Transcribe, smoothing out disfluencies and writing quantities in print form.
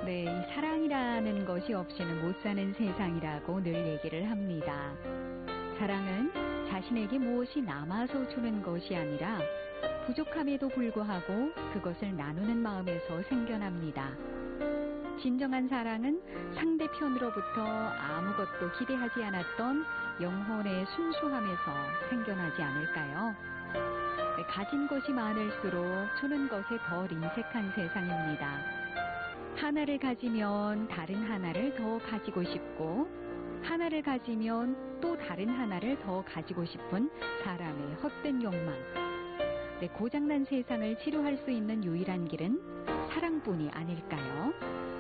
네, 이 사랑이라는 것이 없이는 못 사는 세상이라고 늘 얘기를 합니다. 사랑은 자신에게 무엇이 남아서 주는 것이 아니라 부족함에도 불구하고 그것을 나누는 마음에서 생겨납니다. 진정한 사랑은 상대편으로부터 아무것도 기대하지 않았던 영혼의 순수함에서 생겨나지 않을까요? 네, 가진 것이 많을수록 주는 것에 덜 인색한 세상입니다. 하나를 가지면 다른 하나를 더 가지고 싶고, 하나를 가지면 또 다른 하나를 더 가지고 싶은 사람의 헛된 욕망. 네, 고장난 세상을 치료할 수 있는 유일한 길은 사랑뿐이 아닐까요?